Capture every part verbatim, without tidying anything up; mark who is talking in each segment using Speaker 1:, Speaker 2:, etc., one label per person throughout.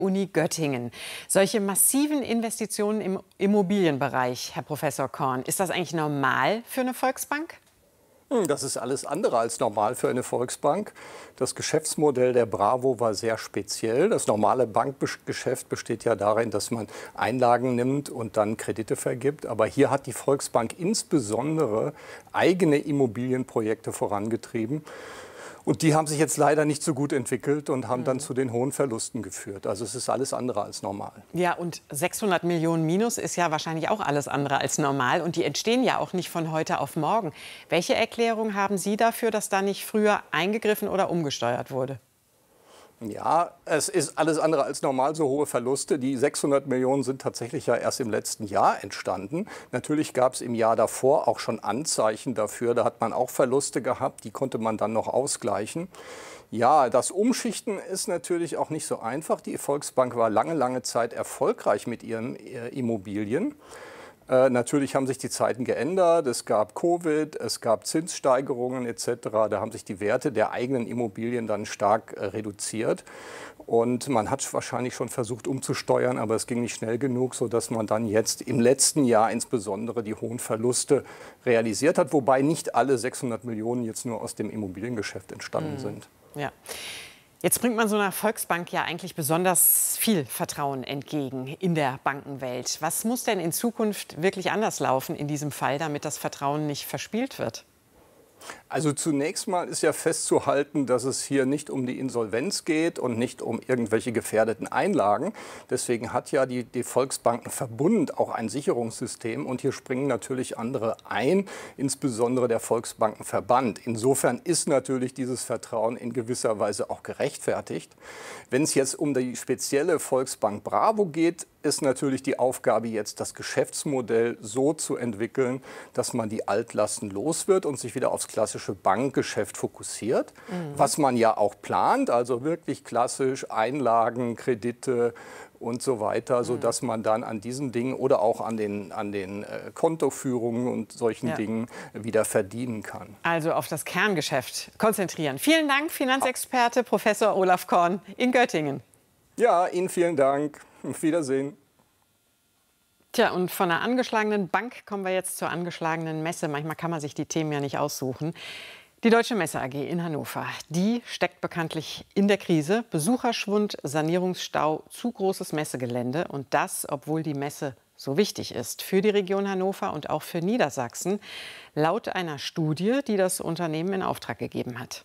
Speaker 1: Uni Göttingen. Solche massiven Investitionen im Immobilienbereich, Herr Professor Korn, ist das eigentlich normal für eine Volksbank?
Speaker 2: Das ist alles andere als normal für eine Volksbank. Das Geschäftsmodell der Bravo war sehr speziell. Das normale Bankgeschäft besteht ja darin, dass man Einlagen nimmt und dann Kredite vergibt. Aber hier hat die Volksbank insbesondere eigene Immobilienprojekte vorangetrieben. Und die haben sich jetzt leider nicht so gut entwickelt und haben dann zu den hohen Verlusten geführt. Also es ist alles andere als normal.
Speaker 1: Ja, und sechshundert Millionen Minus ist ja wahrscheinlich auch alles andere als normal. Und die entstehen ja auch nicht von heute auf morgen. Welche Erklärung haben Sie dafür, dass da nicht früher eingegriffen oder umgesteuert wurde?
Speaker 2: Ja, es ist alles andere als normal, so hohe Verluste. Die sechshundert Millionen sind tatsächlich ja erst im letzten Jahr entstanden. Natürlich gab es im Jahr davor auch schon Anzeichen dafür. Da hat man auch Verluste gehabt, die konnte man dann noch ausgleichen. Ja, das Umschichten ist natürlich auch nicht so einfach. Die Volksbank war lange, lange Zeit erfolgreich mit ihren Immobilien. Äh, natürlich haben sich die Zeiten geändert. Es gab Covid, es gab Zinssteigerungen et cetera. Da haben sich die Werte der eigenen Immobilien dann stark äh, reduziert. Und man hat wahrscheinlich schon versucht umzusteuern, aber es ging nicht schnell genug, sodass man dann jetzt im letzten Jahr insbesondere die hohen Verluste realisiert hat. Wobei nicht alle sechshundert Millionen jetzt nur aus dem Immobiliengeschäft entstanden mhm. sind.
Speaker 1: Ja. Jetzt bringt man so einer Volksbank ja eigentlich besonders viel Vertrauen entgegen in der Bankenwelt. Was muss denn in Zukunft wirklich anders laufen in diesem Fall, damit das Vertrauen nicht verspielt wird?
Speaker 2: Also zunächst mal ist ja festzuhalten, dass es hier nicht um die Insolvenz geht und nicht um irgendwelche gefährdeten Einlagen. Deswegen hat ja die, die Volksbankenverbund auch ein Sicherungssystem und hier springen natürlich andere ein, insbesondere der Volksbankenverband. Insofern ist natürlich dieses Vertrauen in gewisser Weise auch gerechtfertigt. Wenn es jetzt um die spezielle Volksbank Bravo geht, ist natürlich die Aufgabe jetzt, das Geschäftsmodell so zu entwickeln, dass man die Altlasten los wird und sich wieder aufs klassische Bankgeschäft fokussiert, mhm. was man ja auch plant, also wirklich klassisch Einlagen, Kredite und so weiter, sodass man dann an diesen Dingen oder auch an den, an den äh, Kontoführungen und solchen ja. Dingen wieder verdienen kann.
Speaker 1: Also auf das Kerngeschäft konzentrieren. Vielen Dank, Finanzexperte Professor Olaf Korn in Göttingen.
Speaker 2: Ja, Ihnen vielen Dank. Auf Wiedersehen.
Speaker 1: Tja, und von einer angeschlagenen Bank kommen wir jetzt zur angeschlagenen Messe. Manchmal kann man sich die Themen ja nicht aussuchen. Die Deutsche Messe A G in Hannover, die steckt bekanntlich in der Krise. Besucherschwund, Sanierungsstau, zu großes Messegelände. Und das, obwohl die Messe so wichtig ist für die Region Hannover und auch für Niedersachsen, laut einer Studie, die das Unternehmen in Auftrag gegeben hat.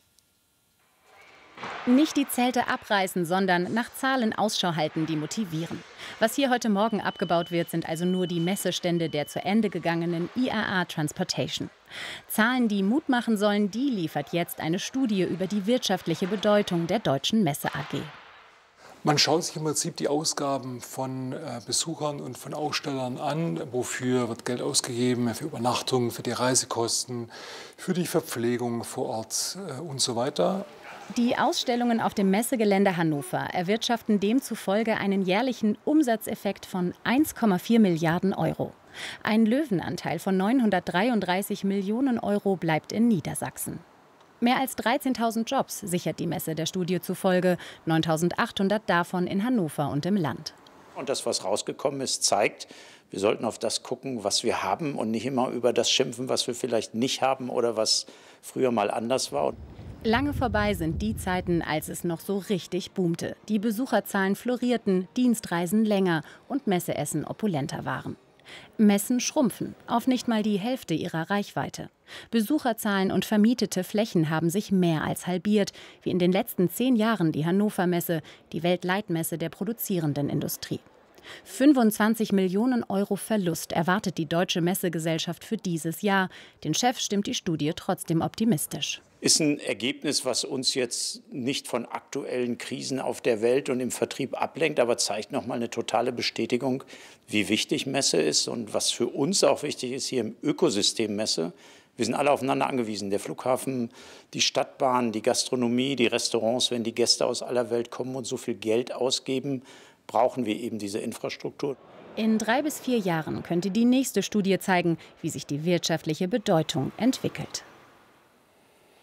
Speaker 3: Nicht die Zelte abreißen, sondern nach Zahlen Ausschau halten, die motivieren. Was hier heute Morgen abgebaut wird, sind also nur die Messestände der zu Ende gegangenen I A A Transportation. Zahlen, die Mut machen sollen, die liefert jetzt eine Studie über die wirtschaftliche Bedeutung der Deutschen Messe A G.
Speaker 4: Man schaut sich im Prinzip die Ausgaben von äh, Besuchern und von Ausstellern an. Wofür wird Geld ausgegeben? Für Übernachtungen, für die Reisekosten, für die Verpflegung vor Ort äh, und so weiter.
Speaker 3: Die Ausstellungen auf dem Messegelände Hannover erwirtschaften demzufolge einen jährlichen Umsatzeffekt von eins Komma vier Milliarden Euro. Ein Löwenanteil von neunhundertdreiunddreißig Millionen Euro bleibt in Niedersachsen. Mehr als dreizehntausend Jobs sichert die Messe der Studie zufolge, neuntausendachthundert davon in Hannover und im Land.
Speaker 5: Und das, was rausgekommen ist, zeigt, wir sollten auf das gucken, was wir haben und nicht immer über das schimpfen, was wir vielleicht nicht haben oder was früher mal anders war.
Speaker 3: Lange vorbei sind die Zeiten, als es noch so richtig boomte. Die Besucherzahlen florierten, Dienstreisen länger und Messeessen opulenter waren. Messen schrumpfen auf nicht mal die Hälfte ihrer Reichweite. Besucherzahlen und vermietete Flächen haben sich mehr als halbiert, wie in den letzten zehn Jahren die Hannover Messe, die Weltleitmesse der produzierenden Industrie. fünfundzwanzig Millionen Euro Verlust erwartet die Deutsche Messegesellschaft für dieses Jahr. Den Chef stimmt die Studie trotzdem optimistisch.
Speaker 5: Ist ein Ergebnis, was uns jetzt nicht von aktuellen Krisen auf der Welt und im Vertrieb ablenkt, aber zeigt nochmal eine totale Bestätigung, wie wichtig Messe ist und was für uns auch wichtig ist hier im Ökosystem Messe. Wir sind alle aufeinander angewiesen. Der Flughafen, die Stadtbahn, die Gastronomie, die Restaurants, wenn die Gäste aus aller Welt kommen und so viel Geld ausgeben, brauchen wir eben diese Infrastruktur.
Speaker 3: In drei bis vier Jahren könnte die nächste Studie zeigen, wie sich die wirtschaftliche Bedeutung entwickelt.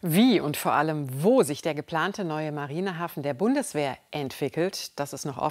Speaker 1: Wie und vor allem, wo sich der geplante neue Marinehafen der Bundeswehr entwickelt, das ist noch offen.